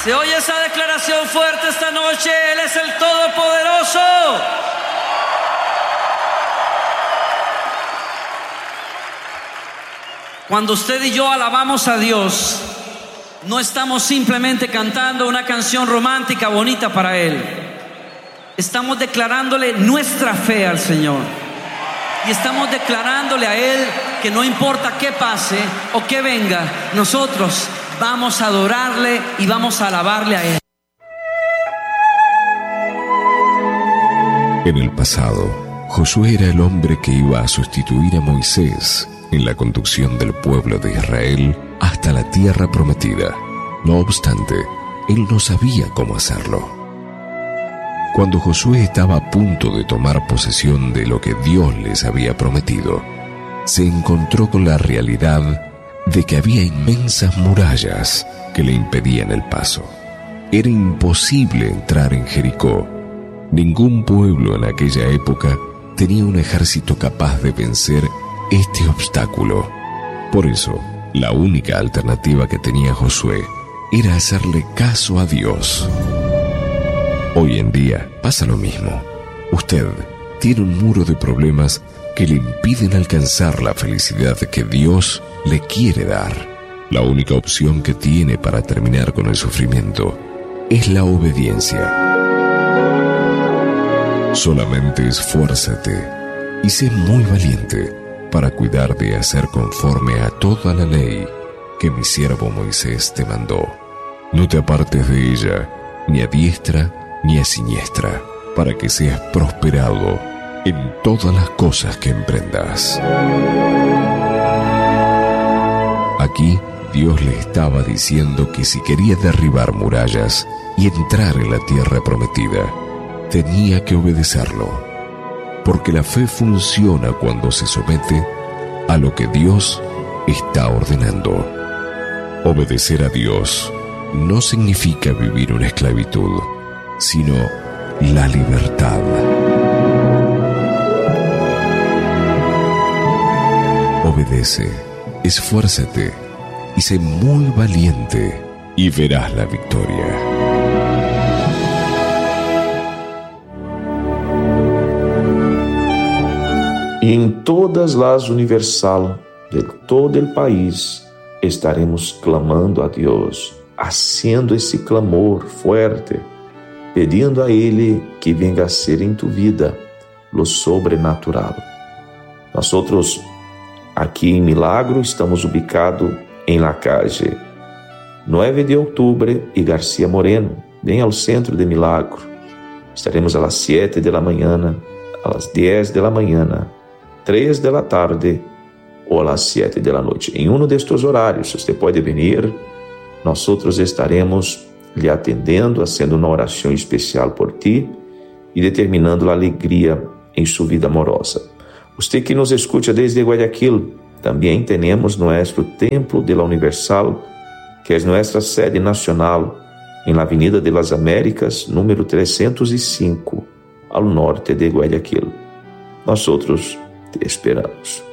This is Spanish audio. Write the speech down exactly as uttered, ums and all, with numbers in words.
Se oye esa declaración fuerte esta noche. Él es el Todopoderoso. Cuando usted y yo alabamos a Dios, no estamos simplemente cantando una canción romántica bonita para Él. Estamos declarándole nuestra fe al Señor. Y estamos declarándole a Él que no importa qué pase o qué venga, nosotros vamos a adorarle y vamos a alabarle a Él. En el pasado, Josué era el hombre que iba a sustituir a Moisés en la conducción del pueblo de Israel hasta la tierra prometida. No obstante, él no sabía cómo hacerlo. Cuando Josué estaba a punto de tomar posesión de lo que Dios les había prometido, se encontró con la realidad de que había inmensas murallas que le impedían el paso. Era imposible entrar en Jericó. Ningún pueblo en aquella época tenía un ejército capaz de vencer este obstáculo. Por eso, la única alternativa que tenía Josué era hacerle caso a Dios. Hoy en día pasa lo mismo. Usted tiene un muro de problemas que le impiden alcanzar la felicidad que Dios le quiere dar. La única opción que tiene para terminar con el sufrimiento es la obediencia. Solamente esfuérzate y sé muy valiente para cuidar de hacer conforme a toda la ley que mi siervo Moisés te mandó. No te apartes de ella, ni a diestra ni a siniestra, para que seas prosperado en todas las cosas que emprendas. Aquí Dios le estaba diciendo que si quería derribar murallas y entrar en la tierra prometida, tenía que obedecerlo, porque la fe funciona cuando se somete a lo que Dios está ordenando. Obedecer a Dios no significa vivir una esclavitud, sino la libertad. Obedece, esfuérzate y sé muy valiente y verás la victoria. E em todas las Universal de todo el país estaremos clamando a Deus, haciendo esse clamor fuerte, pedindo a Ele que venga a ser em tu vida lo sobrenatural. Nós outros aqui em Milagro estamos ubicados em la calle nove de outubro e Garcia Moreno, bem ao centro de Milagro. Estaremos às sete da manhã, às dez da manhã, três da tarde ou às sete da noite. Em um destes horários, você pode vir. Nós outros estaremos lhe atendendo, fazendo uma oração especial por ti e determinando a alegria em sua vida amorosa. Você que nos escuta desde Guayaquil, também temos nosso Templo de la Universal, que é nossa sede nacional, em la Avenida de las Américas, número trezentos e cinco, ao norte de Guayaquil. Nós outros te esperamos.